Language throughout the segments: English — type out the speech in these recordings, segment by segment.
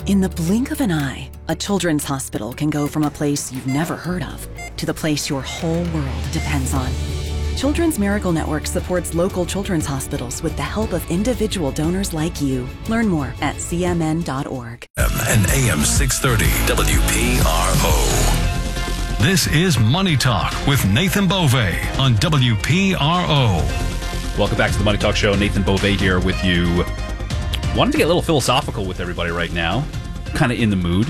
In the blink of an eye, a children's hospital can go from a place you've never heard of to the place your whole world depends on. Children's Miracle Network supports local children's hospitals with the help of individual donors like you. Learn more at cmn.org. And AM 630 WPRO. This is Money Talk with Nathan Beauvais on WPRO. Welcome back to the Money Talk Show. Nathan Beauvais here with you. Wanted to get a little philosophical with everybody right now. Kind of in the mood.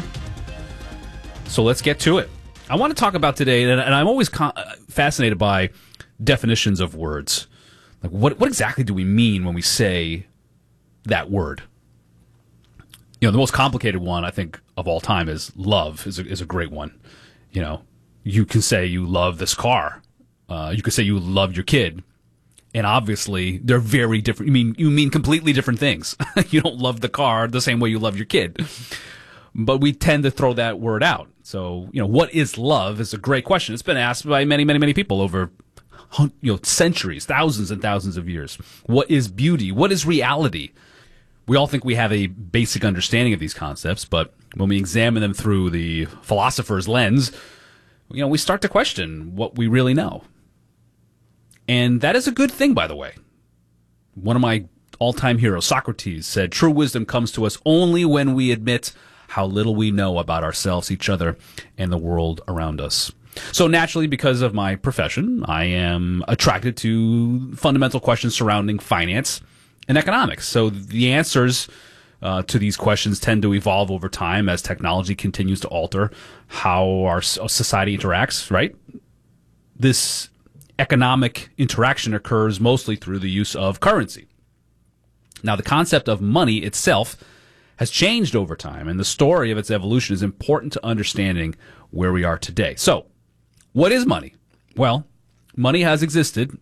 So let's get to it. I want to talk about today, and I'm always fascinated by definitions of words. Like, what exactly do we mean when we say that word? You know, the most complicated one, I think, of all time is love is a great one. You know, you can say you love this car. You could say you love your kid. And obviously, they're very different. You mean completely different things. You don't love the car the same way you love your kid. But we tend to throw that word out. So, you know, what is love is a great question. It's been asked by many, many, many people over, centuries, thousands and thousands of years. What is beauty? What is reality? We all think we have a basic understanding of these concepts, but when we examine them through the philosopher's lens, you know, we start to question what we really know. And that is a good thing, by the way. One of my all-time heroes, Socrates, said, "True wisdom comes to us only when we admit how little we know about ourselves, each other, and the world around us." So naturally, because of my profession, I am attracted to fundamental questions surrounding finance and economics. So the answers to these questions tend to evolve over time as technology continues to alter how our society interacts, right? This economic interaction occurs mostly through the use of currency. Now, the concept of money itself has changed over time, and the story of its evolution is important to understanding where we are today. So, what is money? Well, money has existed,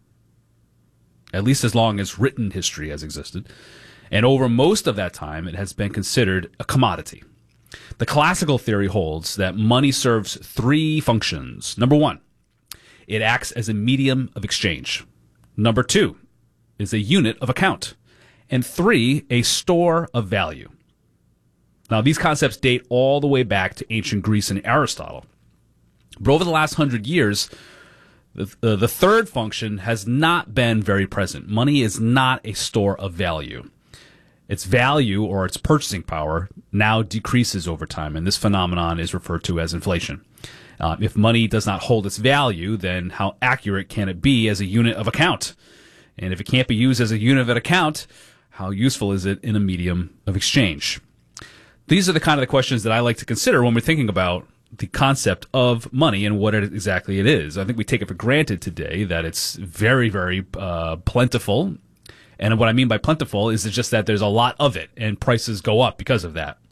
at least as long as written history has existed, and over most of that time, it has been considered a commodity. The classical theory holds that money serves three functions. Number one, it acts as a medium of exchange. Number two is a unit of account. And three, a store of value. Now, these concepts date all the way back to ancient Greece and Aristotle. But over the last 100 years, the third function has not been very present. Money is not a store of value. Its value, or its purchasing power, now decreases over time, and this phenomenon is referred to as inflation. If money does not hold its value, then how accurate can it be as a unit of account? And if it can't be used as a unit of account, how useful is it in a medium of exchange? These are the kind of the questions that I like to consider when we're thinking about the concept of money and what exactly it is. I think we take it for granted today that it's very, very plentiful. And what I mean by plentiful is just that there's a lot of it, and prices go up because of that.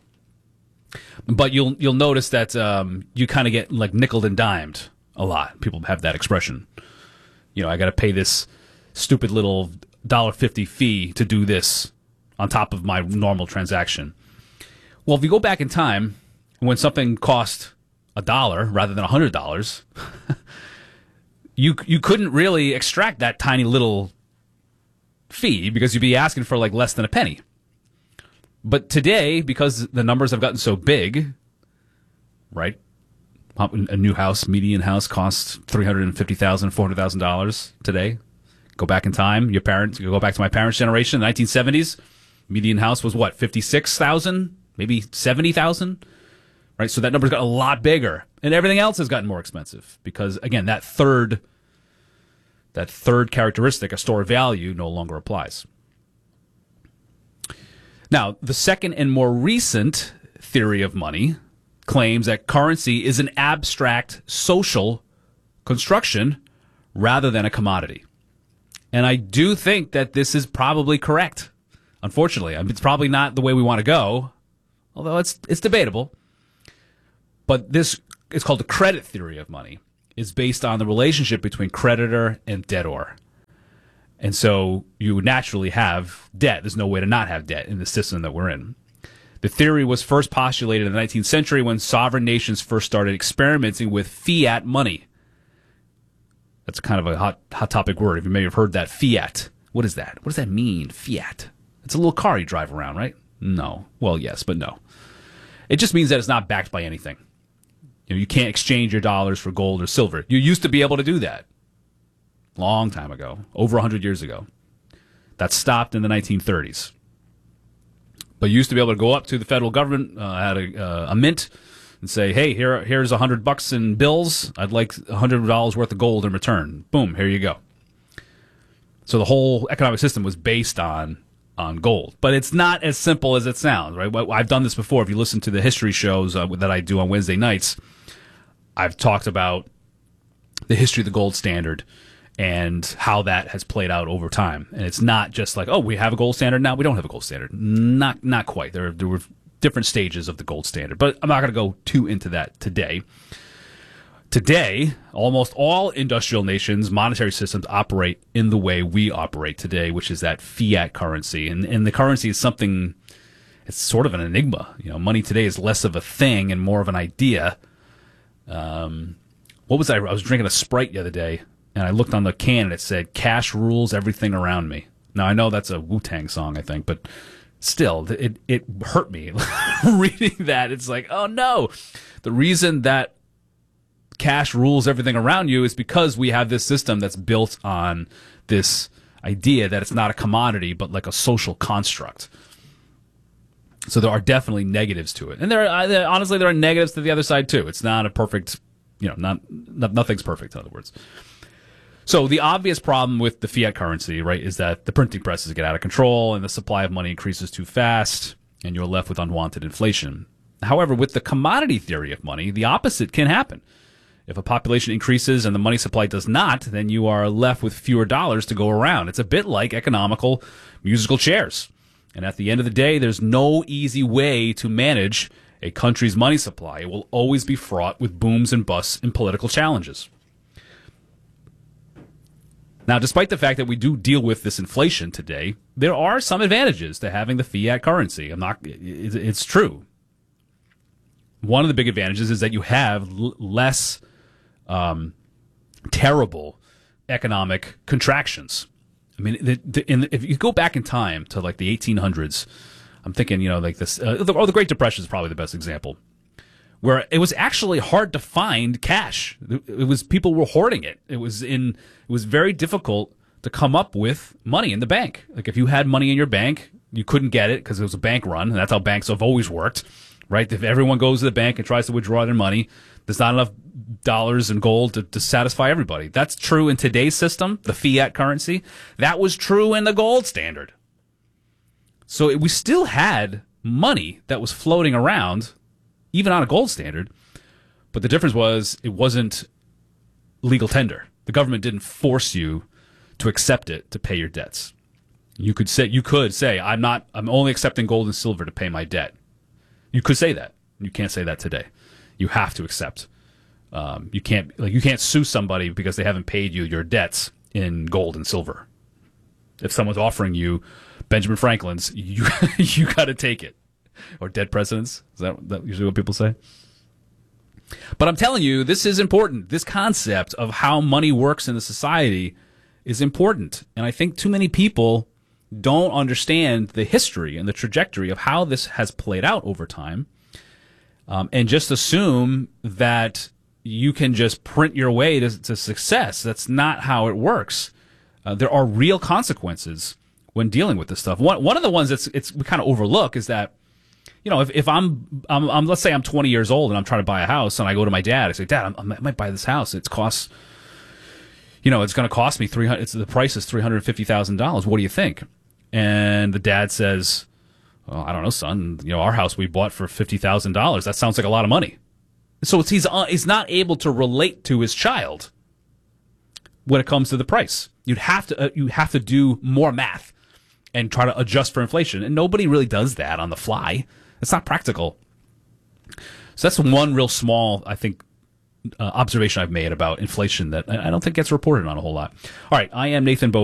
But you'll notice that you kind of get like nickeled and dimed a lot. People have that expression. You know, I got to pay this stupid little $1.50 fee to do this on top of my normal transaction. Well, if you go back in time, when something cost $1 rather than $100, you couldn't really extract that tiny little fee because you'd be asking for like less than a penny. But today, because the numbers have gotten so big, right? A new house, median house costs $350,000, $400,000 today. Go back in time, go back to my parents' generation, the 1970s. Median house was what, $56,000, maybe $70,000, right? So that number's got a lot bigger, and everything else has gotten more expensive because, again, that third characteristic, a store of value, no longer applies. Now, the second and more recent theory of money claims that currency is an abstract social construction rather than a commodity. And I do think that this is probably correct. Unfortunately, it's probably not the way we want to go, although it's debatable. But this is called the credit theory of money. It's based on the relationship between creditor and debtor. And so you would naturally have debt. There's no way to not have debt in the system that we're in. The theory was first postulated in the 19th century when sovereign nations first started experimenting with fiat money. That's kind of a hot topic word. If you may have heard that, fiat. What is that? What does that mean, fiat? It's a little car you drive around, right? No. Well, yes, but no. It just means that it's not backed by anything. You can't exchange your dollars for gold or silver. You used to be able to do that long time ago, over 100 years ago. That stopped in the 1930s. But you used to be able to go up to the federal government, had a mint, and say, hey, here's $100 in bills. I'd like $100 worth of gold in return. Boom, here you go. So the whole economic system was based on gold. But it's not as simple as it sounds, right? I've done this before. If you listen to the history shows that I do on Wednesday nights, I've talked about the history of the gold standard and how that has played out over time. And it's not just like, oh, we have a gold standard now. We don't have a gold standard. Not quite. There were different stages of the gold standard. But I'm not going to go too into that today. Today, almost all industrial nations' monetary systems operate in the way we operate today, which is that fiat currency. And the currency is something, it's sort of an enigma. Money today is less of a thing and more of an idea. What was I was drinking a Sprite the other day, and I looked on the can and it said, cash rules everything around me. Now, I know that's a Wu-Tang song, I think, but still, it hurt me reading that. It's like, oh no, the reason that cash rules everything around you is because we have this system that's built on this idea that it's not a commodity, but like a social construct. So there are definitely negatives to it. And honestly, there are negatives to the other side too. It's not a perfect, nothing's perfect, in other words. So the obvious problem with the fiat currency, right, is that the printing presses get out of control and the supply of money increases too fast and you're left with unwanted inflation. However, with the commodity theory of money, the opposite can happen. If a population increases and the money supply does not, then you are left with fewer dollars to go around. It's a bit like economical musical chairs. And at the end of the day, there's no easy way to manage a country's money supply. It will always be fraught with booms and busts and political challenges. Now, despite the fact that we do deal with this inflation today, there are some advantages to having the fiat currency. It's true. One of the big advantages is that you have less terrible economic contractions. I mean, if you go back in time to like the 1800s, I'm thinking, like this, the Great Depression is probably the best example, where it was actually hard to find cash. It was people were hoarding it. It was very difficult to come up with money in the bank. Like if you had money in your bank, you couldn't get it because it was a bank run, and that's how banks have always worked, right? If everyone goes to the bank and tries to withdraw their money, there's not enough dollars and gold to satisfy everybody. That's true in today's system, the fiat currency. That was true in the gold standard. So we still had money that was floating around, even on a gold standard, but the difference was it wasn't legal tender. The government didn't force you to accept it to pay your debts. You could say, I'm only accepting gold and silver to pay my debt. You could say that. You can't say that today. You have to accept. You can't sue somebody because they haven't paid you your debts in gold and silver. If someone's offering you Benjamin Franklin's, you got to take it. Or dead presidents. Is that usually what people say? But I'm telling you, this is important. This concept of how money works in the society is important. And I think too many people don't understand the history and the trajectory of how this has played out over time, and just assume that you can just print your way to success. That's not how it works. There are real consequences when dealing with this stuff. One of the ones we kind of overlook is that, if I'm let's say I'm 20 years old and I'm trying to buy a house and I go to my dad, I say, Dad, I might buy this house. It's going to cost me the price is $350,000. What do you think? And the dad says, well, I don't know, son. Our house we bought for $50,000. That sounds like a lot of money. So he's not able to relate to his child when it comes to the price. You have to do more math and try to adjust for inflation, and nobody really does that on the fly. It's not practical. So that's one real small, I think, observation I've made about inflation that I don't think gets reported on a whole lot. All right, I am Nathan Bove.